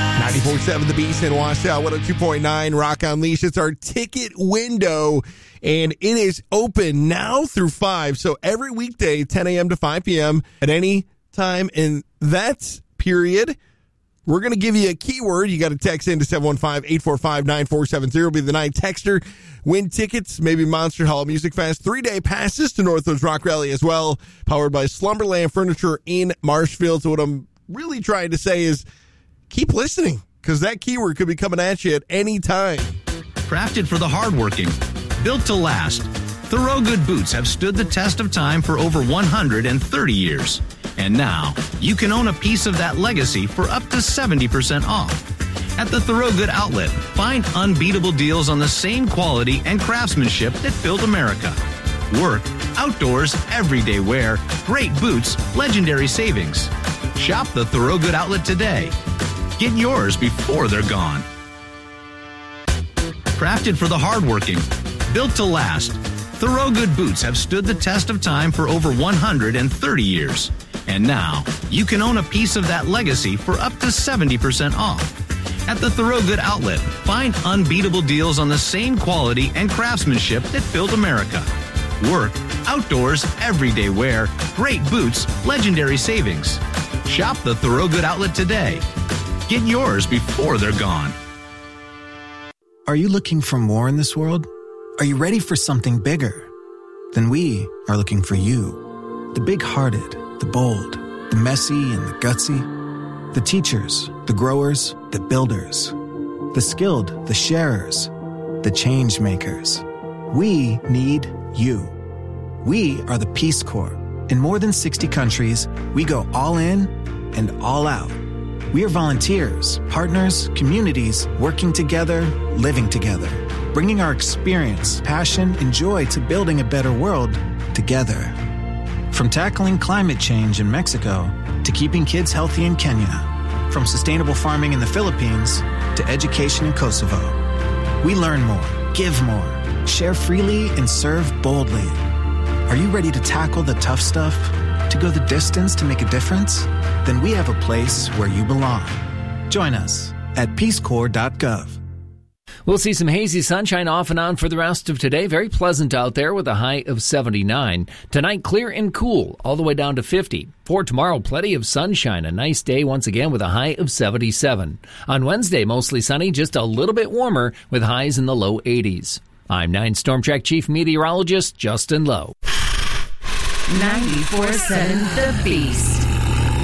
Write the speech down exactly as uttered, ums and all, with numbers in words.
ninety-four point seven The Beast in Washoe, one oh two point nine Rock Unleashed. It's our ticket window, and it is open now through five. So every weekday, ten a.m. to five p.m. at any time in that period, we're going to give you a keyword. You got to text in to seven one five, eight four five, nine four seven zero. Be the night texter. Win tickets, maybe Monster Hall Music Fest. Three-day passes to Northwoods Rock Rally as well, powered by Slumberland Furniture in Marshfield. So what I'm really trying to say is keep listening, because that keyword could be coming at you at any time. Crafted for the hardworking, built to last, Thorogood boots have stood the test of time for over one hundred thirty years. And now, you can own a piece of that legacy for up to seventy percent off. At the Thorogood Outlet, find unbeatable deals on the same quality and craftsmanship that built America. Work, outdoors, everyday wear, great boots, legendary savings. Shop the Thorogood Outlet today. Get yours before they're gone. Crafted for the hardworking, built to last, Thorogood boots have stood the test of time for over one hundred thirty years. And now, you can own a piece of that legacy for up to seventy percent off. At the Thorogood Outlet, find unbeatable deals on the same quality and craftsmanship that built America. Work, outdoors, everyday wear, great boots, legendary savings. Shop the Thorogood Outlet today. Get yours before they're gone. Are you looking for more in this world? Are you ready for something bigger? Then we are looking for you. The big-hearted, the bold, the messy and the gutsy. The teachers, the growers, the builders. The skilled, the sharers, the change makers. We need you. We are the Peace Corps. In more than sixty countries, we go all in and all out. We are volunteers, partners, communities, working together, living together, bringing our experience, passion, and joy to building a better world together. From tackling climate change in Mexico to keeping kids healthy in Kenya, from sustainable farming in the Philippines to education in Kosovo. We learn more, give more, share freely, and serve boldly. Are you ready to tackle the tough stuff? To go the distance to make a difference? Then we have a place where you belong. Join us at peace corps dot gov. We'll see some hazy sunshine off and on for the rest of today. Very pleasant out there with a high of seventy-nine. Tonight, clear and cool, all the way down to fifty. For tomorrow, plenty of sunshine. A nice day once again with a high of seventy-seven. On Wednesday, mostly sunny, just a little bit warmer with highs in the low eighties. I'm nine Storm Track Chief Meteorologist Justin Lowe. ninety-four point seven The Beast.